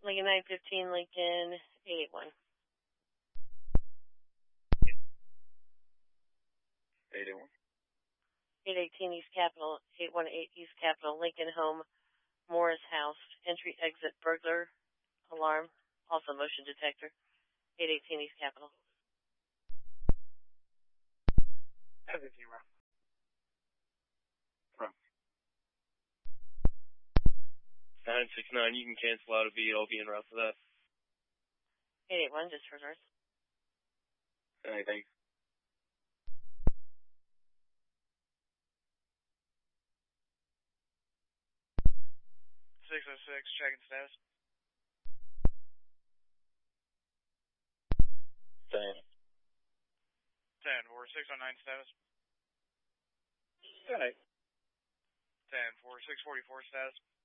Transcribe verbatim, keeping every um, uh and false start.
Lincoln nine fifteen, Lincoln eight eight one. eight eight one. eight eighteen East Capitol, eight one eight East Capitol, Lincoln Home, Morris House, entry exit burglar alarm, also motion detector, eight eighteen East Capitol. seventeen round. From. nine six nine, you can cancel out a V. I'll be en route for that. eight eight one, disregard. Alright, thanks. six oh six, checking status. ten. ten four, six oh nine status. ten eight. ten four, six forty-four status.